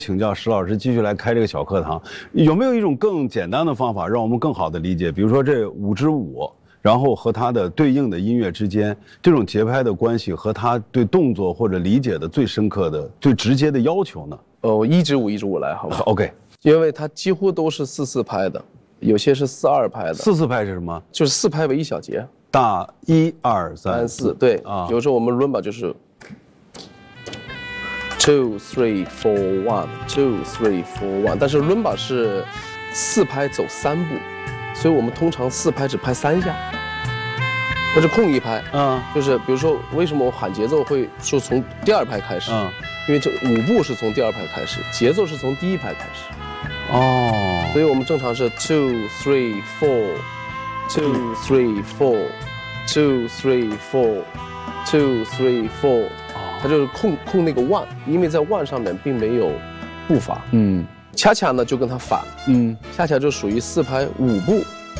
请教石老师，继续来开这个小课堂，有没有一种更简单的方法，让我们更好的理解？比如说这5支舞，然后和它的对应的音乐之间，这种节拍的关系和它对动作或者理解的最深刻的、最直接的要求呢？ 一支舞来，好吧 ？OK， 因为它几乎都是4/4拍的，有些是4/2拍的。 4/4拍是什么？ 就是4拍为1小节。 大1、2、3、4， 对啊。比如说我们伦巴就是。2 3 4 1 2 3 4 1，但是伦巴是4拍走3步，所以我们通常4拍只拍3下，那是空1拍。就是比如说为什么我喊节奏会说从第2拍开始？因为这5步是从第2拍开始，节奏是从第1拍开始。所以我们正常是2 3 4 2 3 4 2 3 4 2 3 4。它就是控那个 one， 因为在 one 上面并没有步伐。恰恰呢就跟它反。恰恰就属于4拍5步。